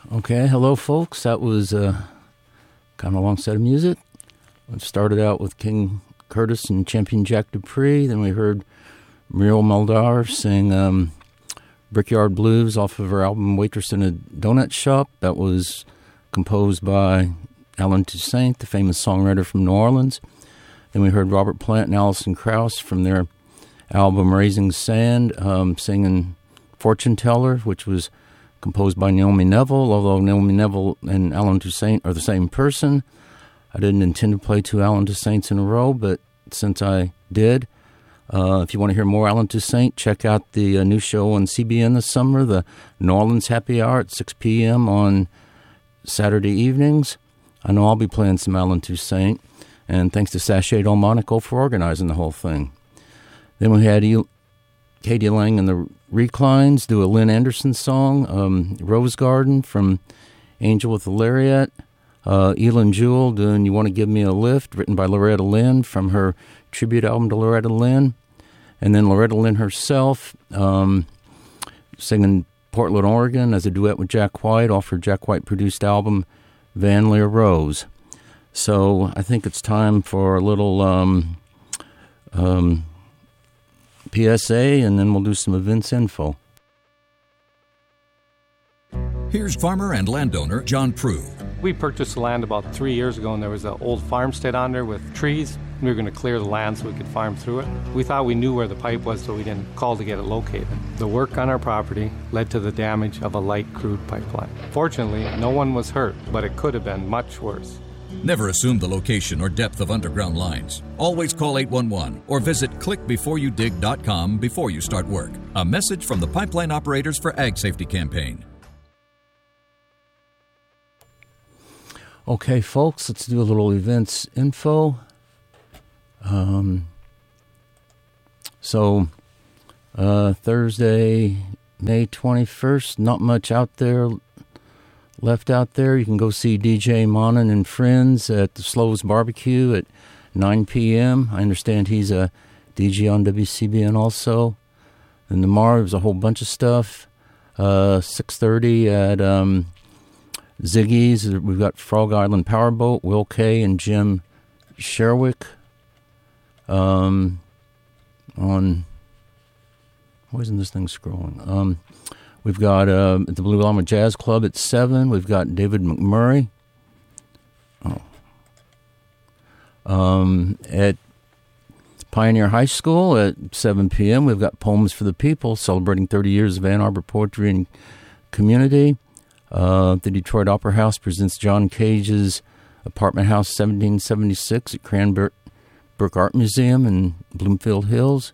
Okay, hello folks. That was kind of a long set of music. It started out with King Curtis and Champion Jack Dupree. Then we heard Muriel Muldaur sing Brickyard Blues off of her album Waitress in a Donut Shop. That was composed by Allen Toussaint, the famous songwriter from New Orleans. Then we heard Robert Plant and Alison Krauss from their album Raising Sand singing Fortune Teller, which was composed by Naomi Neville, although Naomi Neville and Allen Toussaint are the same person. I didn't intend to play two Allen Toussaints in a row, but since I did, if you want to hear more Allen Toussaint, check out the new show on CBN this summer, the New Orleans Happy Hour at 6 p.m. on Saturday evenings. I know I'll be playing some Allen Toussaint, and thanks to Sachet Delmonico for organizing the whole thing. Then we had Katie Lang and the Reclines do a Lynn Anderson song, Rose Garden from Angel with the Lariat. Elin Jewell doing You Want to Give Me a Lift, written by Loretta Lynn from her tribute album to Loretta Lynn. And then Loretta Lynn herself singing Portland, Oregon as a duet with Jack White off her Jack White produced album Van Lear Rose. So I think it's time for a little PSA, and then we'll do some events info. Here's farmer and landowner John Prue. We purchased the land about 3 years ago, and there was an old farmstead on there with trees. We were going to clear the land so we could farm through it. We thought we knew where the pipe was, so we didn't call to get it located. The work on our property led to the damage of a light crude pipeline. Fortunately, no one was hurt, but it could have been much worse. Never assume the location or depth of underground lines. Always call 811 or visit clickbeforeyoudig.com before you start work. A message from the Pipeline Operators for Ag Safety campaign. Okay, folks, let's do a little events info. Thursday, May 21st, not much left out there. You can go see DJ Monin and Friends at the Slows Barbecue at 9 p.m. I understand he's a DJ on WCBN also. And tomorrow there's a whole bunch of stuff. 6:30 at Ziggy's. We've got Frog Island Powerboat, Will Kay and Jim Sherwick on, why isn't this thing scrolling? We've got at the Blue Llama Jazz Club at 7. We've got David McMurray. At Pioneer High School at 7 p.m. We've got Poems for the People, celebrating 30 years of Ann Arbor poetry and community. The Detroit Opera House presents John Cage's Apartment House 1776 at Cranbrook Art Museum in Bloomfield Hills.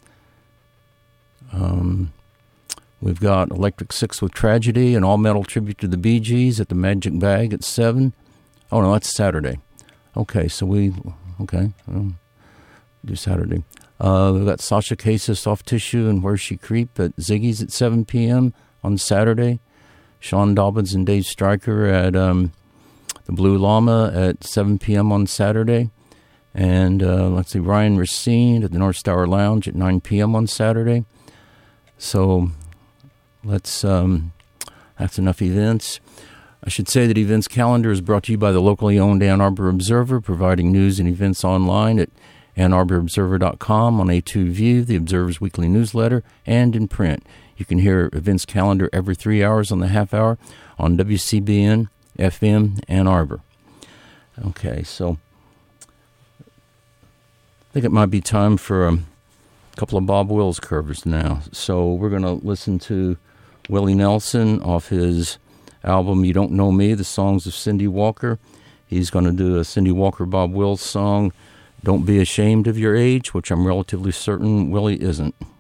We've got Electric Six with Tragedy, an all-metal tribute to the Bee Gees at the Magic Bag at 7. Oh, no, that's Saturday. Okay, so do Saturday. We've got Sasha Casey, Soft Tissue, and Where She Creep at Ziggy's at 7 p.m. on Saturday. Sean Dobbins and Dave Stryker at the Blue Llama at 7 p.m. on Saturday. And Ryan Racine at the North Star Lounge at 9 p.m. on Saturday. So that's enough events. I should say that Events Calendar is brought to you by the locally owned Ann Arbor Observer, providing news and events online at AnnArborObserver.com, on A2 View, the Observer's weekly newsletter, and in print. You can hear Events Calendar every 3 hours on the half hour on WCBN FM Ann Arbor. Okay, so I think it might be time for a couple of Bob Wills covers now. So we're going to listen to Willie Nelson off his album You Don't Know Me, the songs of Cindy Walker. He's going to do a Cindy Walker Bob Wills song, Don't Be Ashamed of Your Age, which I'm relatively certain Willie isn't.